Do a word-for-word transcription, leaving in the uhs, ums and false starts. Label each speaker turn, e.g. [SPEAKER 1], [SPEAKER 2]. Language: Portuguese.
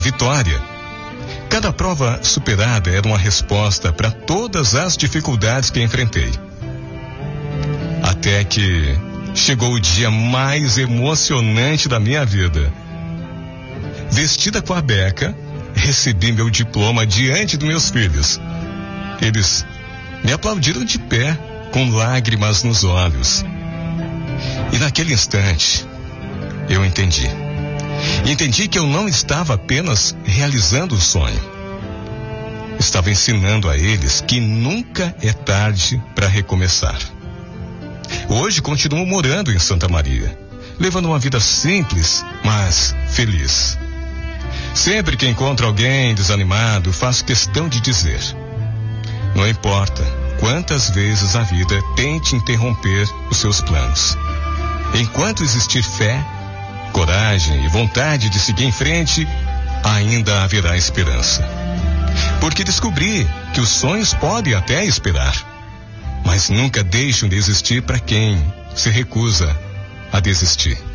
[SPEAKER 1] vitória. Cada prova superada era uma resposta para todas as dificuldades que enfrentei. Até que chegou o dia mais emocionante da minha vida. Vestida com a beca, recebi meu diploma diante dos meus filhos. Eles me aplaudiram de pé, com lágrimas nos olhos. E naquele instante, eu entendi. Entendi que eu não estava apenas realizando o sonho. Estava ensinando a eles que nunca é tarde para recomeçar. Hoje continuo morando em Santa Maria, levando uma vida simples, mas feliz. Sempre que encontro alguém desanimado, faço questão de dizer: não importa quantas vezes a vida tente interromper os seus planos. Enquanto existir fé, coragem e vontade de seguir em frente, ainda haverá esperança. Porque descobri que os sonhos podem até esperar, mas nunca deixam de existir para quem se recusa a desistir.